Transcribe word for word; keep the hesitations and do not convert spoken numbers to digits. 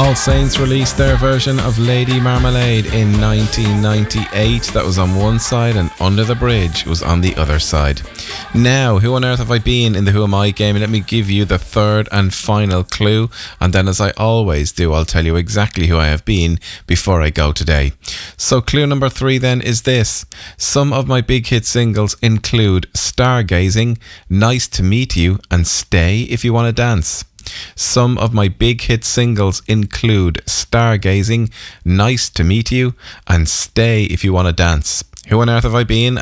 All Saints released their version of Lady Marmalade in nineteen ninety-eight. That was on one side, and Under the Bridge was on the other side. Now, who on earth have I been in the Who Am I game? Let me give you the third and final clue, and then, as I always do, I'll tell you exactly who I have been before I go today. So clue number three then is this. Some of my big hit singles include Stargazing, Nice to Meet You, and Stay If You Want to Dance. Some of my big hit singles include Stargazing, Nice to Meet You, and Stay If You Want to Dance. Who on earth have I been?